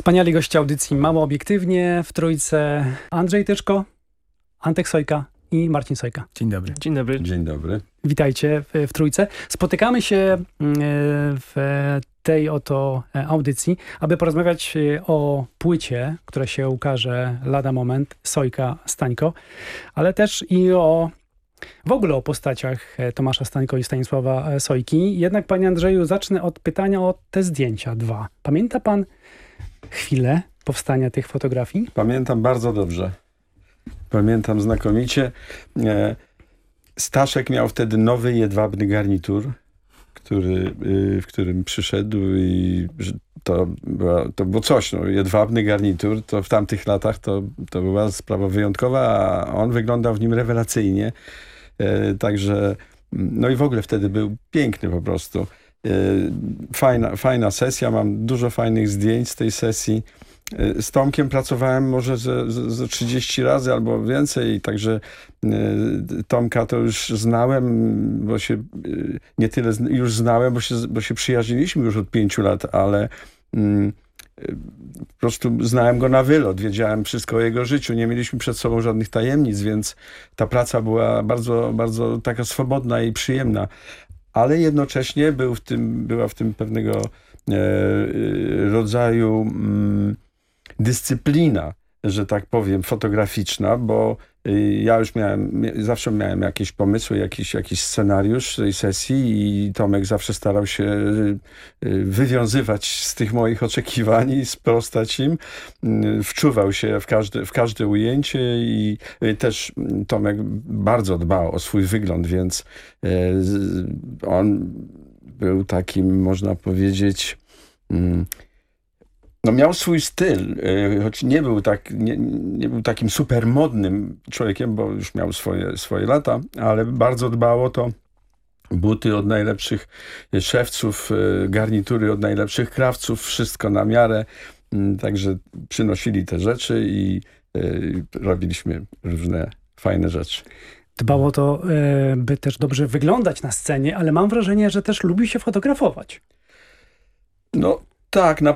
Wspaniali goście audycji Mało Obiektywnie w trójce Andrzej Tyczko, Antek Sojka i Marcin Sojka. Dzień dobry. Dzień dobry. Dzień dobry. Witajcie w trójce. Spotykamy się w tej oto audycji, aby porozmawiać o płycie, która się ukaże lada moment, Sojka Stańko, ale też i w ogóle o postaciach Tomasza Stańko i Stanisława Sojki. Jednak, panie Andrzeju, zacznę od pytania o te zdjęcia dwa. Pamięta pan chwilę powstania tych fotografii? Pamiętam bardzo dobrze. Pamiętam znakomicie. Staszek miał wtedy nowy jedwabny garnitur, w którym przyszedł i to było coś. No, jedwabny garnitur, to w tamtych latach to była sprawa wyjątkowa, a on wyglądał w nim rewelacyjnie. Także, no i w ogóle wtedy był piękny po prostu. Fajna sesja, mam dużo fajnych zdjęć z tej sesji. Z Tomkiem pracowałem może ze 30 razy albo więcej, także Tomka to już znałem, bo się nie tyle już znałem, bo się przyjaźniliśmy już od 5 lat, ale po prostu znałem go na wylot, wiedziałem wszystko o jego życiu, nie mieliśmy przed sobą żadnych tajemnic, więc ta praca była bardzo, bardzo taka swobodna i przyjemna. Ale jednocześnie była w tym pewnego rodzaju dyscyplina, że tak powiem, fotograficzna, bo ja już zawsze miałem jakieś pomysły, jakiś scenariusz tej sesji i Tomek zawsze starał się wywiązywać z tych moich oczekiwań i sprostać im. Wczuwał się w każde ujęcie i też Tomek bardzo dbał o swój wygląd, więc on był takim, można powiedzieć, no miał swój styl, choć nie był takim super modnym człowiekiem, bo już miał swoje lata, ale bardzo dbał o to. Buty od najlepszych szewców, garnitury od najlepszych krawców, wszystko na miarę. Także przynosili te rzeczy i robiliśmy różne fajne rzeczy. Dbało to, by też dobrze wyglądać na scenie, ale mam wrażenie, że też lubi się fotografować. No tak, na